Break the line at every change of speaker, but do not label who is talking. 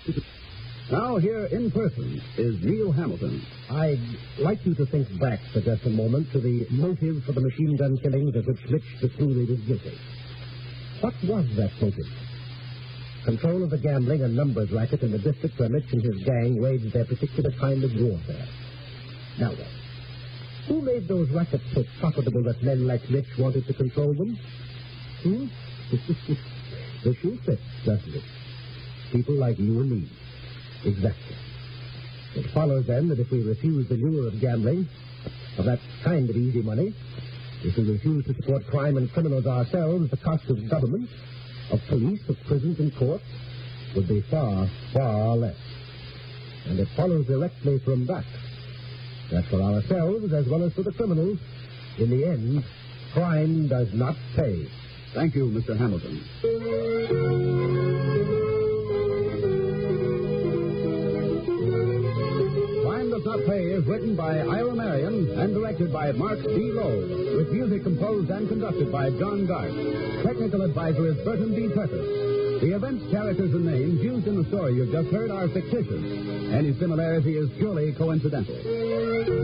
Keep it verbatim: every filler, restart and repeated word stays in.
Now here in person is Neil Hamilton.
I'd like you to think back for just a moment to the motive for the machine gun killings of which Mitch the Smoothie was guilty. What was that motive? Control of the gambling and numbers racket in the district where Mitch and his gang waged their particular kind of warfare. Now then, who made those rackets so profitable that men like Mitch wanted to control them? Hmm? The shoe fits, doesn't it? People like you and me. Exactly. It follows, then, that if we refuse the lure of gambling, of that kind of easy money, if we refuse to support crime and criminals ourselves, the cost of government, of police, of prisons and courts, would be far, far less. And it follows directly from that, that for ourselves, as well as for the criminals, in the end, crime does not pay.
Thank you, Mister Hamilton. Crime Does Not Pay is written by Ira Marion and directed by Mark D. Lowe, with music composed and conducted by John Garth. Technical advisor is Burton B. Prentice. The events, characters, and names used in the story you've just heard are fictitious. Any similarity is purely coincidental.